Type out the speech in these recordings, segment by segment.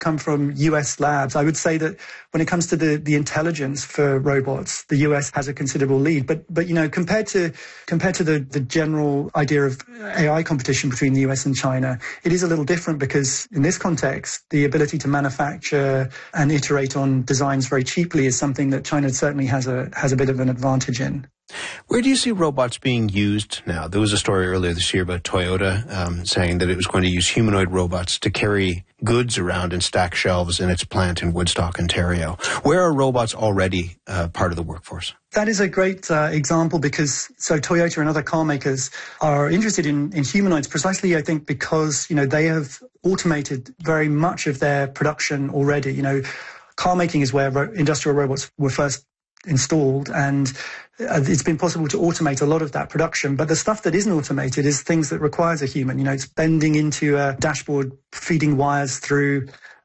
come from US labs. I would say that when it comes to the intelligence for robots, the US has a considerable lead. But you know, compared to the general idea of AI competition between the US and China, it is a little different because in this context, the ability to manufacture and iterate on designs very cheaply is something that China certainly has a bit of an advantage in. Where do you see robots being used now? There was a story earlier this year about Toyota saying that it was going to use humanoid robots to carry goods around and stack shelves in its plant in Woodstock, Ontario. Where are robots already part of the workforce? That is a great example because Toyota and other car makers are interested in humanoids precisely, I think, because, you know, they have automated very much of their production already. You know, car making is where industrial robots were first installed, and it's been possible to automate a lot of that production. But the stuff that isn't automated is things that requires a human. You know, it's bending into a dashboard, feeding wires through.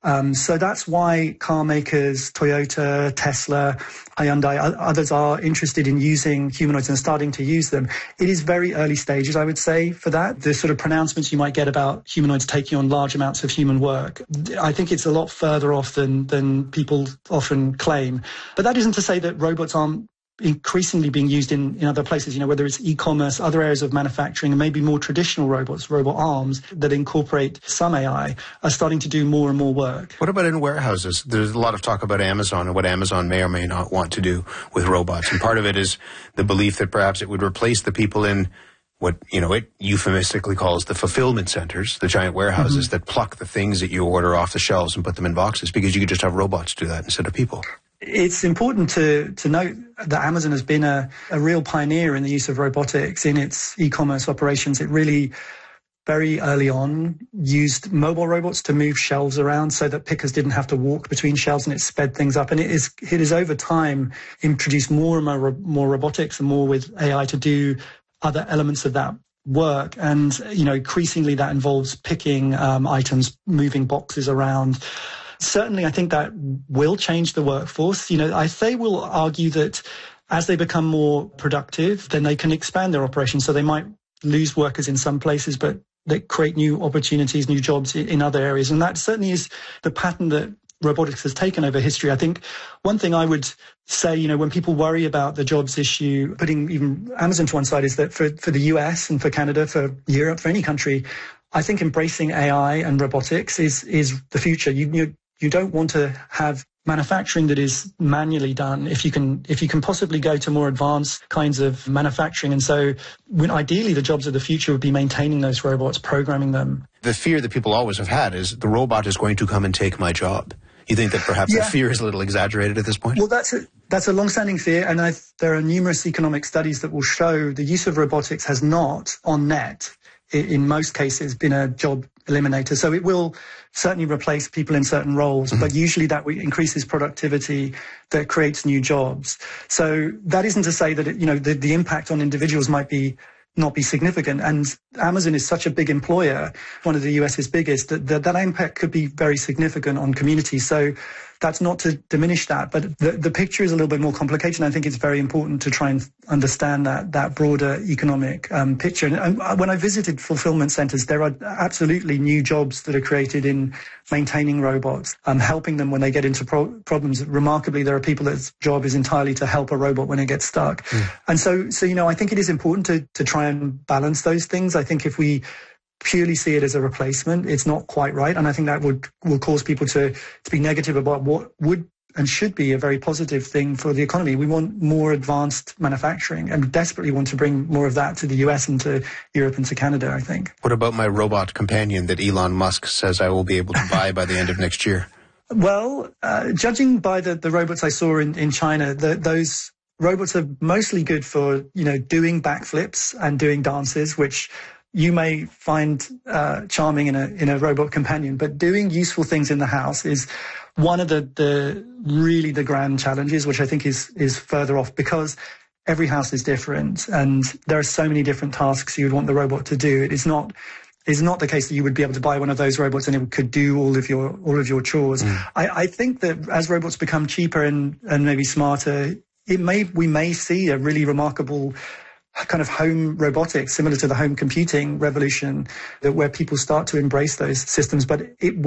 So that's why car makers, Toyota, Tesla, Hyundai, others are interested in using humanoids and starting to use them. It is very early stages, I would say, for that. The sort of pronouncements you might get about humanoids taking on large amounts of human work, I think it's a lot further off than people often claim. But that isn't to say that robots aren't increasingly being used in other places, you know, whether it's e-commerce, other areas of manufacturing, and maybe more traditional robots, robot arms that incorporate some AI are starting to do more and more work. What about in warehouses? There's a lot of talk about Amazon and what Amazon may or may not want to do with robots. And part of it is the belief that perhaps it would replace the people in what, you know, it euphemistically calls the fulfillment centers, the giant warehouses that pluck the things that you order off the shelves and put them in boxes, because you could just have robots do that instead of people. It's important to note that Amazon has been a real pioneer in the use of robotics in its e-commerce operations. It really, very early on, used mobile robots to move shelves around so that pickers didn't have to walk between shelves, and it sped things up. And it is over time introduced more and more robotics and more with AI to do other elements of that work. And, you know, increasingly that involves picking items, moving boxes around. Certainly, I think that will change the workforce. You know, I say we'll argue that as they become more productive, then they can expand their operations. So they might lose workers in some places, but they create new opportunities, new jobs in other areas. And that certainly is the pattern that robotics has taken over history. I think one thing I would say, you know, when people worry about the jobs issue, putting even Amazon to one side, is that for the US and for Canada, for Europe, for any country, I think embracing AI and robotics is the future. You don't want to have manufacturing that is manually done if you can possibly go to more advanced kinds of manufacturing. And so ideally the jobs of the future would be maintaining those robots, programming them. The fear that people always have had is the robot is going to come and take my job. You think that perhaps that fear is a little exaggerated at this point? Well, that's a long-standing fear, and there are numerous economic studies that will show the use of robotics has not, on net, in most cases, been a job eliminator. So it will certainly replace people in certain roles, but usually that increases productivity, that creates new jobs. So that isn't to say that the impact on individuals might not be significant. And Amazon is such a big employer, one of the US's biggest, that impact could be very significant on communities. So that's not to diminish that, but the picture is a little bit more complicated. And I think it's very important to try and understand that broader economic picture. And when I visited fulfillment centers, there are absolutely new jobs that are created in maintaining robots, helping them when they get into problems. Remarkably, there are people whose job is entirely to help a robot when it gets stuck. And so I think it is important to try and balance those things. I think if we purely see it as a replacement, it's not quite right. And I think that will cause people to be negative about what would and should be a very positive thing for the economy. We want more advanced manufacturing and desperately want to bring more of that to the US and to Europe and to Canada, I think. What about my robot companion that Elon Musk says I will be able to buy by the end of next year? Well, judging by the robots I saw in China, those robots are mostly good for, doing backflips and doing dances, which you may find charming in a robot companion, but doing useful things in the house is one of the grand challenges, which I think is further off, because every house is different and there are so many different tasks you would want the robot to do. It is not the case that you would be able to buy one of those robots and it could do all of your chores. I think that as robots become cheaper and maybe smarter, we may see a really remarkable kind of home robotics, similar to the home computing revolution, that where people start to embrace those systems. But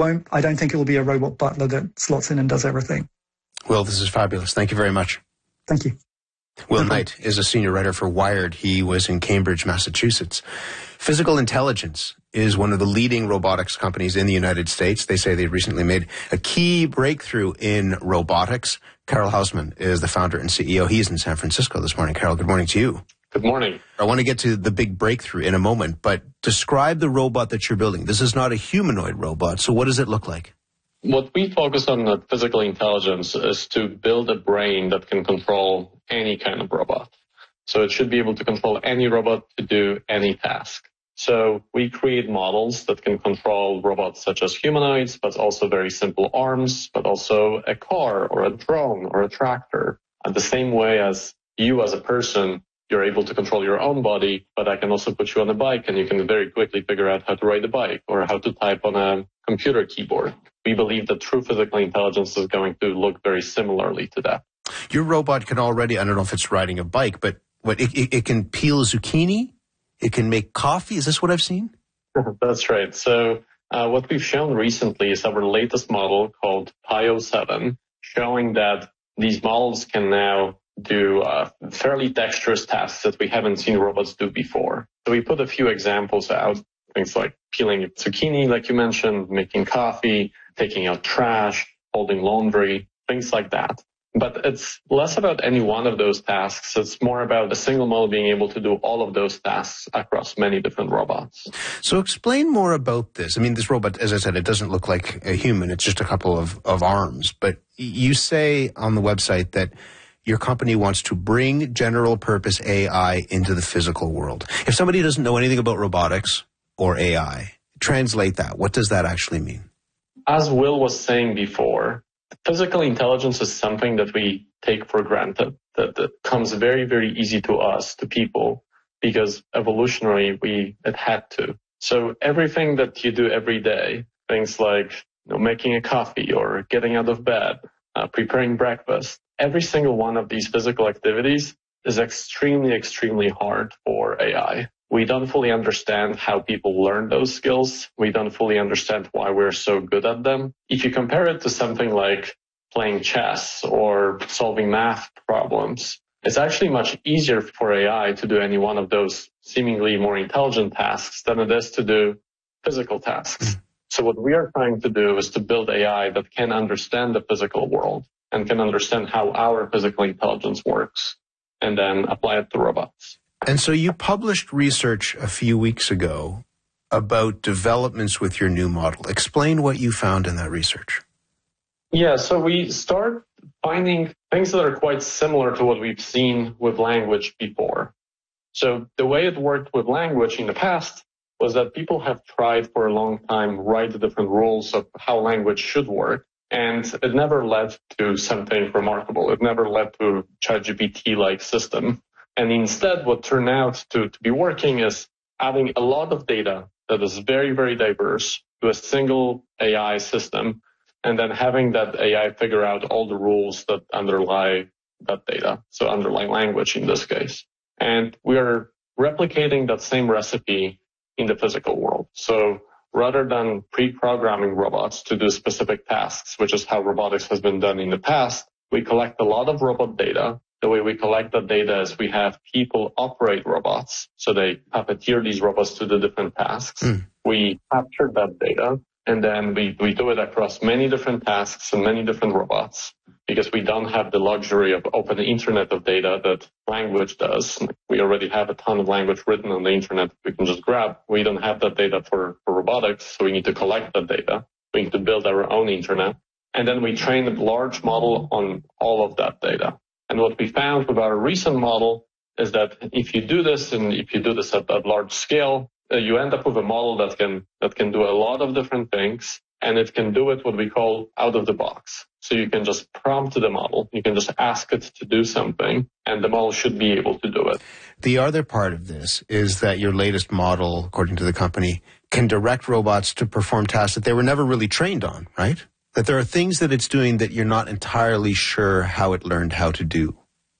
I don't think it will be a robot butler that slots in and does everything. Will, this is fabulous. Thank you very much. Thank you. Will Knight is a senior writer for Wired. He was in Cambridge, Massachusetts. Physical Intelligence is one of the leading robotics companies in the United States. They say they recently made a key breakthrough in robotics. Carol Hausman is the founder and CEO. He's in San Francisco this morning. Carol, good morning to you. Good morning. I want to get to the big breakthrough in a moment, but describe the robot that you're building. This is not a humanoid robot, so what does it look like? What we focus on at Physical Intelligence is to build a brain that can control any kind of robot. So it should be able to control any robot to do any task. So we create models that can control robots such as humanoids, but also very simple arms, but also a car or a drone or a tractor. And the same way as you as a person, you're able to control your own body, but I can also put you on a bike and you can very quickly figure out how to ride a bike or how to type on a computer keyboard. We believe that true physical intelligence is going to look very similarly to that. Your robot can already, I don't know if it's riding a bike, but it can peel zucchini? It can make coffee? Is this what I've seen? That's right. So what we've shown recently is our latest model called Pio 7, showing that these models can now do fairly dexterous tasks that we haven't seen robots do before. So we put a few examples out, things like peeling zucchini, like you mentioned, making coffee, taking out trash, folding laundry, things like that. But it's less about any one of those tasks. It's more about a single model being able to do all of those tasks across many different robots. So explain more about this. I mean, this robot, as I said, it doesn't look like a human. It's just a couple of arms. But you say on the website that your company wants to bring general purpose AI into the physical world. If somebody doesn't know anything about robotics or AI, translate that. What does that actually mean? As Will was saying before, physical intelligence is something that we take for granted, that comes very, very easy to us, to people, because evolutionarily it had to. So everything that you do every day, things like making a coffee or getting out of bed, preparing breakfast, every single one of these physical activities is extremely, extremely hard for AI. We don't fully understand how people learn those skills. We don't fully understand why we're so good at them. If you compare it to something like playing chess or solving math problems, it's actually much easier for AI to do any one of those seemingly more intelligent tasks than it is to do physical tasks. So what we are trying to do is to build AI that can understand the physical world and can understand how our physical intelligence works and then apply it to robots. And so you published research a few weeks ago about developments with your new model. Explain what you found in that research. Yeah, so we start finding things that are quite similar to what we've seen with language before. So the way it worked with language in the past was that people have tried for a long time write the different rules of how language should work, and it never led to something remarkable. It never led to a ChatGPT-like system. And instead, what turned out to be working is adding a lot of data that is very, very diverse to a single AI system, and then having that AI figure out all the rules that underlie that data, so underlying language in this case. And we are replicating that same recipe in the physical world. So rather than pre-programming robots to do specific tasks, which is how robotics has been done in the past, we collect a lot of robot data. The way we collect that data is we have people operate robots. So they puppeteer these robots to do different tasks. We capture that data, and then we do it across many different tasks and many different robots, because we don't have the luxury of open internet of data that language does. We already have a ton of language written on the internet we can just grab. We don't have that data for robotics, so we need to collect that data. We need to build our own internet. And then we train a large model on all of that data. And what we found with our recent model is that if you do this, and if you do this at large scale, you end up with a model that can do a lot of different things, and it can do it what we call out of the box. So you can just prompt the model, you can just ask it to do something, and the model should be able to do it. The other part of this is that your latest model, according to the company, can direct robots to perform tasks that they were never really trained on, right? That there are things that it's doing that you're not entirely sure how it learned how to do.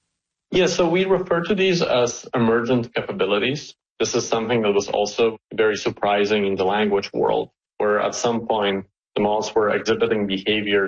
Yeah, so we refer to these as emergent capabilities. This is something that was also very surprising in the language world, where at some point the models were exhibiting behaviors